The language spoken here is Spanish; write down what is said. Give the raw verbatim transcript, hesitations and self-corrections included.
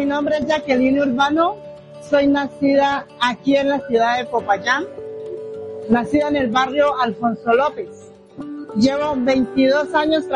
nombre es Jacqueline Urbano, soy nacida aquí en la ciudad de Popayán, nacida en el barrio Alfonso López. Llevo veintidós años trabajando